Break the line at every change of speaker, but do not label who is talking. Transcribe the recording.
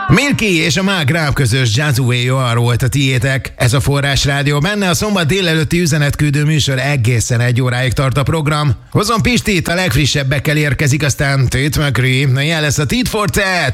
Milky és a Mark Graham közös Jazz Way You Are volt a tiétek. Ez a Forrás Rádió, benne a szombat délelőtti üzenetküldő műsor, egészen 1 óráig tart a program. Hozom Pistit, a legfrissebbekkel érkezik, aztán Tate McRae, ilyen lesz a Tit for Tat.